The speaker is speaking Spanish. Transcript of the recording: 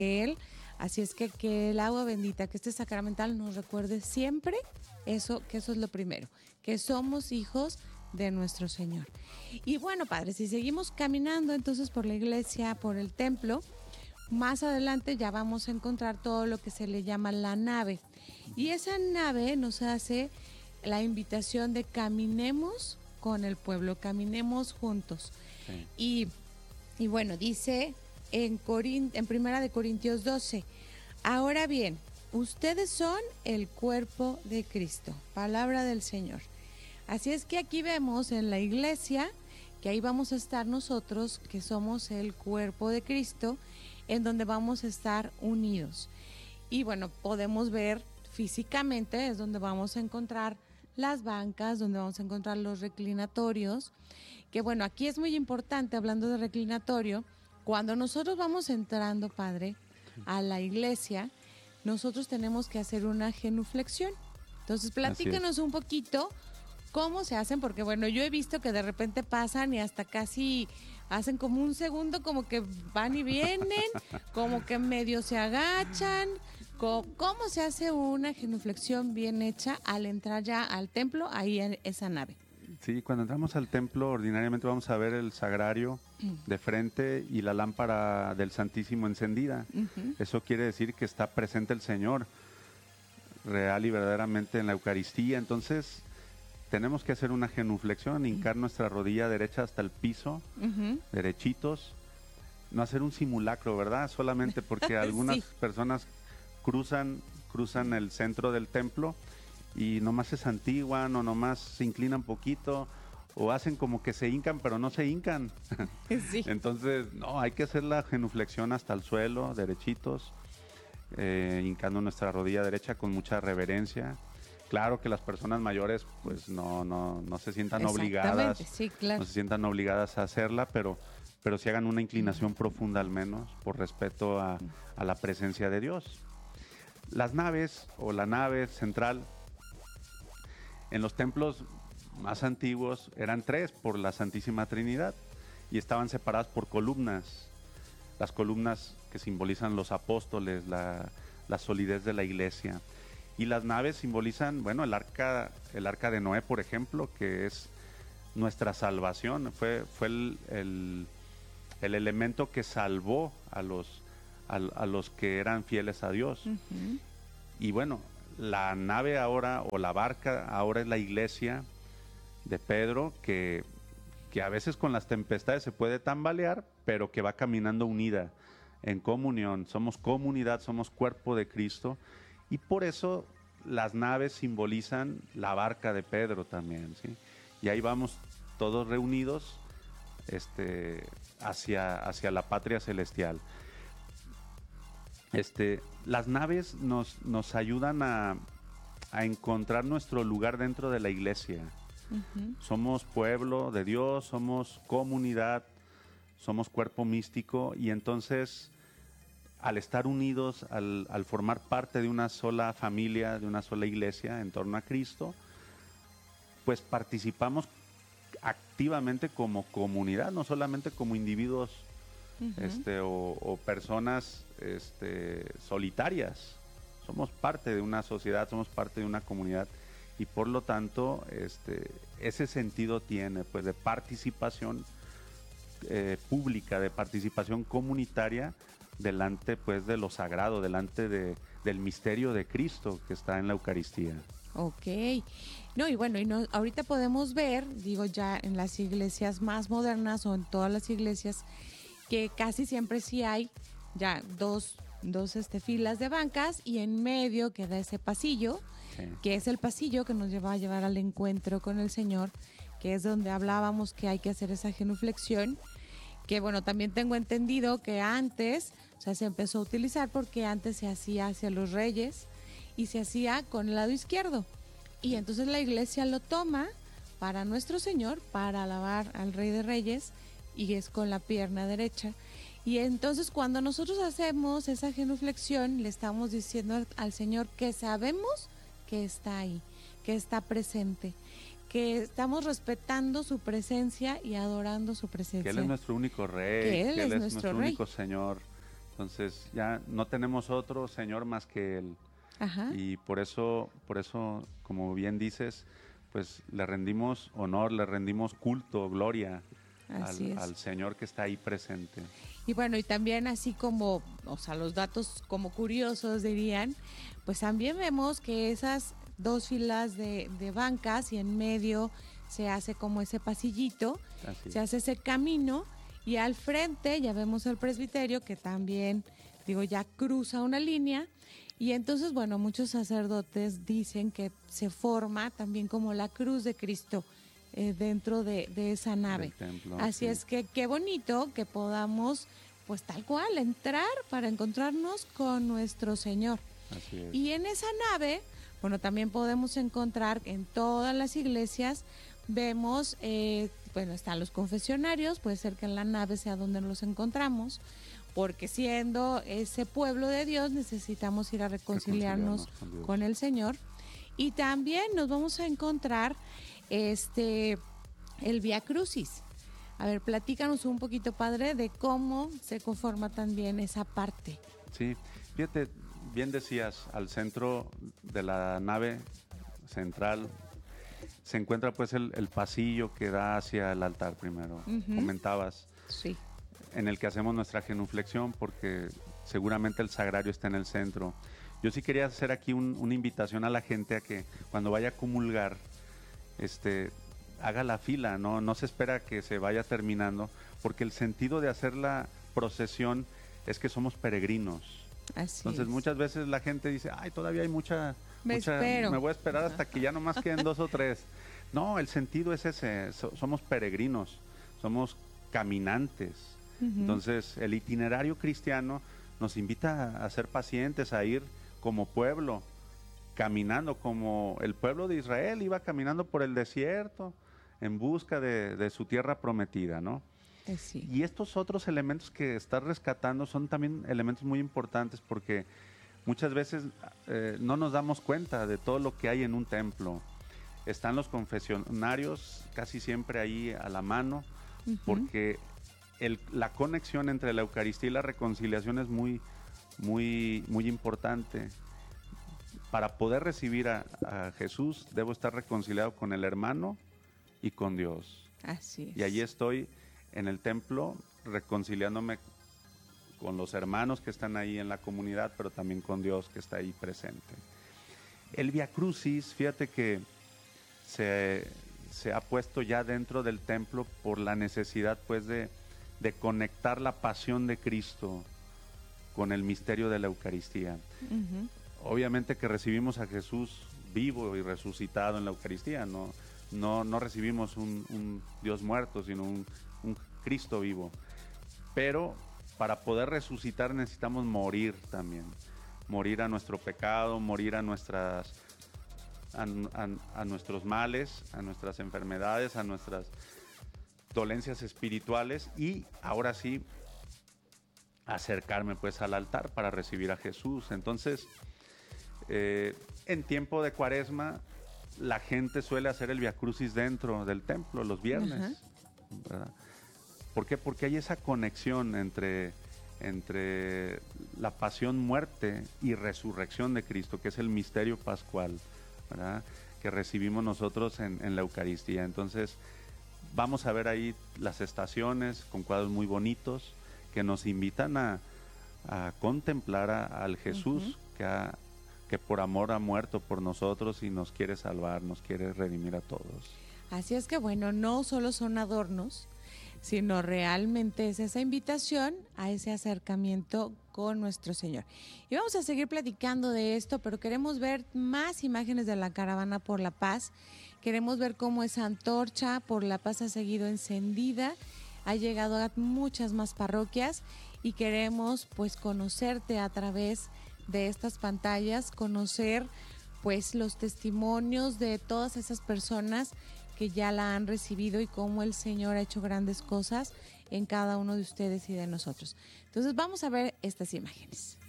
Él. Así es que el agua bendita, que este sacramental nos recuerde siempre eso, que eso es lo primero, que somos hijos de nuestro Señor. Y bueno, Padre, si seguimos caminando entonces por la iglesia, por el templo, más adelante ya vamos a encontrar todo lo que se le llama la nave. Y esa nave nos hace la invitación de caminemos con el pueblo, caminemos juntos. Sí. Y bueno, dice en Primera de Corintios 12, ahora bien, ustedes son el cuerpo de Cristo, palabra del Señor. Así es que aquí vemos en la iglesia que ahí vamos a estar nosotros, que somos el cuerpo de Cristo, en donde vamos a estar unidos. Y bueno, podemos ver físicamente, es donde vamos a encontrar las bancas, donde vamos a encontrar los reclinatorios, que bueno, aquí es muy importante, hablando de reclinatorio, cuando nosotros vamos entrando, Padre, a la iglesia, nosotros tenemos que hacer una genuflexión. Entonces, platícanos un poquito cómo se hacen, porque bueno, yo he visto que de repente pasan y hasta casi hacen como un segundo, como que van y vienen, como que medio se agachan. ¿Cómo se hace una genuflexión bien hecha al entrar ya al templo, ahí en esa nave? Sí, cuando entramos al templo, ordinariamente vamos a ver el sagrario de frente y la lámpara del Santísimo encendida. Eso quiere decir que está presente el Señor, real y verdaderamente en la Eucaristía. Entonces, tenemos que hacer una genuflexión, hincar nuestra rodilla derecha hasta el piso, derechitos, no hacer un simulacro, ¿verdad? Solamente porque algunas personas cruzan el centro del templo y nomás se santiguan o nomás se inclinan poquito o hacen como que se hincan, pero no se hincan. Sí. Entonces, no, hay que hacer la genuflexión hasta el suelo, derechitos, hincando nuestra rodilla derecha con mucha reverencia. Claro que las personas mayores pues no se sientan obligadas, sí, claro. no se sientan obligadas a hacerla, pero sí hagan una inclinación profunda al menos, por respeto a la presencia de Dios. Las naves o la nave central en los templos más antiguos eran 3 por la Santísima Trinidad y estaban separadas por columnas. Las columnas que simbolizan los apóstoles, la solidez de la iglesia. Y las naves simbolizan, bueno, el arca de Noé, por ejemplo, que es nuestra salvación. Fue el elemento que salvó a los que eran fieles a Dios. Y bueno, la nave ahora, o la barca ahora, es la iglesia de Pedro, que a veces con las tempestades se puede tambalear, pero que va caminando unida, en comunión. Somos comunidad, somos cuerpo de Cristo, y por eso las naves simbolizan la barca de Pedro también, ¿sí? Y ahí vamos todos reunidos hacia la patria celestial. Las naves nos ayudan a encontrar nuestro lugar dentro de la iglesia. Somos pueblo de Dios, somos comunidad, somos cuerpo místico, y entonces al estar unidos, al formar parte de una sola familia, de una sola iglesia en torno a Cristo, pues participamos activamente como comunidad, no solamente como individuos o personas solitarias. Somos parte de una sociedad, somos parte de una comunidad, y por lo tanto ese sentido tiene pues de participación pública, de participación comunitaria delante pues de lo sagrado, delante del misterio de Cristo que está en la Eucaristía. Ok. No, y bueno, ahorita podemos ver, digo, ya en las iglesias más modernas o en todas las iglesias, que casi siempre sí hay ya dos filas de bancas, y en medio queda ese pasillo, que es el pasillo que nos va a llevar al encuentro con el Señor, que es donde hablábamos que hay que hacer esa genuflexión, que bueno, también tengo entendido que antes, o sea, se empezó a utilizar porque antes se hacía hacia los reyes y se hacía con el lado izquierdo. Y entonces la iglesia lo toma para nuestro Señor, para alabar al Rey de Reyes, y es con la pierna derecha. Y entonces cuando nosotros hacemos esa genuflexión, le estamos diciendo al Señor que sabemos que está ahí, que está presente, que estamos respetando su presencia y adorando su presencia. Que Él es nuestro único Rey, que Él es nuestro Rey. único Señor, Entonces ya no tenemos otro Señor más que Él. Ajá. Y por eso, como bien dices, pues le rendimos honor, le rendimos culto, gloria Así es. al Señor que está ahí presente. Y bueno, y también así como, o sea, los datos como curiosos dirían, pues también vemos que esas dos filas de bancas y en medio se hace como ese pasillito, Así se es. hace ese camino y al frente ya vemos el presbiterio que también, digo, ya cruza una línea y entonces, bueno, muchos sacerdotes dicen que se forma también como la cruz de Cristo dentro de esa nave. Del templo, Así sí. es que qué bonito que podamos, pues tal cual, entrar para encontrarnos con nuestro Señor. Así es. Y en esa nave, bueno, también podemos encontrar en todas las iglesias, vemos, bueno, están los confesionarios, puede ser que en la nave sea donde los encontramos, porque siendo ese pueblo de Dios necesitamos ir a reconciliarnos con Dios. con el Señor. Y también nos vamos a encontrar el Vía Crucis. A ver, platícanos un poquito, padre, de cómo se conforma también esa parte. Sí, fíjate, bien decías, al centro de la nave central se encuentra pues el pasillo que da hacia el altar primero. Comentabas, Sí. en el que hacemos nuestra genuflexión porque seguramente el sagrario está en el centro. Yo sí quería hacer aquí una invitación a la gente a que cuando vaya a comulgar, haga la fila, no se espera que se vaya terminando, porque el sentido de hacer la procesión es que somos peregrinos. Así Entonces es. muchas veces la gente dice, ay, todavía hay mucha, Me espero. me voy a esperar hasta que ya nomás queden 2 o 3. No, el sentido es ese, somos peregrinos, somos caminantes. Entonces el itinerario cristiano nos invita a ser pacientes, a ir como pueblo, caminando como el pueblo de Israel iba caminando por el desierto en busca de su tierra prometida, ¿no? Sí. Y estos otros elementos que estás rescatando son también elementos muy importantes porque muchas veces no nos damos cuenta de todo lo que hay en un templo. Están los confesionarios casi siempre ahí a la mano, porque la conexión entre la Eucaristía y la reconciliación es muy, muy, muy importante. Para poder recibir a Jesús, debo estar reconciliado con el hermano y con Dios. Así es. Y allí estoy en el templo reconciliándome con los hermanos que están ahí en la comunidad, pero también con Dios que está ahí presente. El Vía Crucis, fíjate que se ha puesto ya dentro del templo por la necesidad pues de conectar la pasión de Cristo con el misterio de la Eucaristía. Obviamente que recibimos a Jesús vivo y resucitado en la Eucaristía, no recibimos un Dios muerto, sino un Cristo vivo. Pero para poder resucitar necesitamos morir también, morir a nuestro pecado, morir a nuestros males, a nuestras enfermedades, a nuestras dolencias espirituales y ahora sí acercarme pues al altar para recibir a Jesús. Entonces, en tiempo de Cuaresma, la gente suele hacer el Vía Crucis dentro del templo los viernes, ¿verdad? ¿Por qué? Porque hay esa conexión entre la pasión, muerte y resurrección de Cristo, que es el misterio pascual, ¿verdad? Que recibimos nosotros en la Eucaristía. Entonces, vamos a ver ahí las estaciones con cuadros muy bonitos que nos invitan a contemplar al Jesús que por amor ha muerto por nosotros y nos quiere salvar, nos quiere redimir a todos. Así es que bueno, no solo son adornos, sino realmente es esa invitación a ese acercamiento con nuestro Señor. Y vamos a seguir platicando de esto, pero queremos ver más imágenes de la Caravana por la Paz. Queremos ver cómo esa antorcha por la paz ha seguido encendida, ha llegado a muchas más parroquias y queremos pues conocerte a través de estas pantallas, conocer pues los testimonios de todas esas personas que ya la han recibido y cómo el Señor ha hecho grandes cosas en cada uno de ustedes y de nosotros. Entonces vamos a ver estas imágenes.